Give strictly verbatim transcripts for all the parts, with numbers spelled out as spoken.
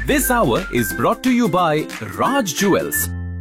This hour is brought to you by Raj Jewels.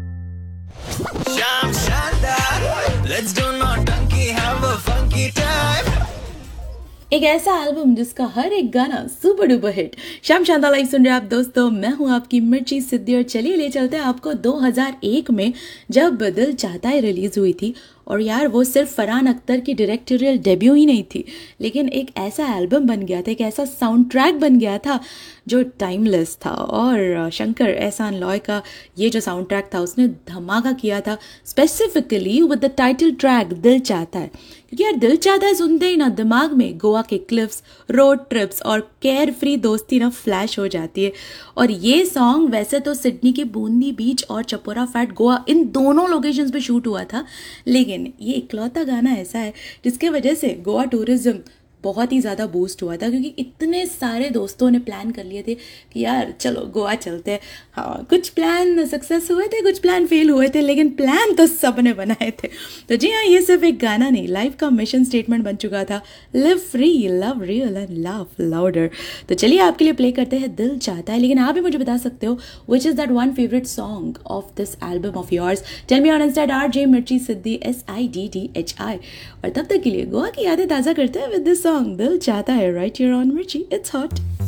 Sham Shandar, let's do naughty, have a funky time. एक ऐसा album जिसका हर एक गाना super duper hit. शाम शानदार live सुन रहे आप दोस्तों, मैं हूं आपकी मिर्ची सिद्धि और चलिए ले चलते हैं आपको दो हज़ार एक में, जब दिल चाहता है रिलीज हुई थी। और यार वो सिर्फ फरहान अख्तर की डायरेक्टोरियल डेब्यू ही नहीं थी, लेकिन एक ऐसा एल्बम बन गया था, एक ऐसा साउंड ट्रैक बन गया था जो टाइमलेस था। और शंकर एहसान लॉय का ये जो साउंड ट्रैक था उसने धमाका किया था, specifically with the title track दिल चाहता है। क्योंकि यार दिल चाहता है सुनते ही ना दिमाग में गोवा के क्लिफ्स, रोड ट्रिप्स और केयर फ्री दोस्ती ना फ्लैश हो जाती है। और ये सॉन्ग वैसे तो सिडनी के बूंदी बीच और चपोरा फैट गोवा इन दोनों लोकेशंस पे शूट हुआ था, लेकिन ये इकलौता गाना ऐसा है जिसके वजह से गोवा टूरिज्म बहुत ही ज़्यादा बूस्ट हुआ था। क्योंकि इतने सारे दोस्तों ने प्लान कर लिए थे कि यार चलो गोवा चलते हैं। हाँ, कुछ प्लान सक्सेस हुए थे, कुछ प्लान फेल हुए थे, लेकिन प्लान तो सब ने बनाए थे। तो जी हाँ, ये सिर्फ एक गाना नहीं, लाइफ का मिशन स्टेटमेंट बन चुका था। Live free, love real and love louder. तो चलिए आपके लिए प्ले करते हैं दिल चाहता है। लेकिन आप भी मुझे बता सकते हो which is that one favourite song of this album of yours. Tell me on Insta R J मिर्ची सिद्धि S I D D H I. और तब तक के लिए गोवा की यादें ताज़ा करते हैं विद दिस सॉन्ग दिल चाहता है, राइट हियर ऑन मिर्ची। It's hot.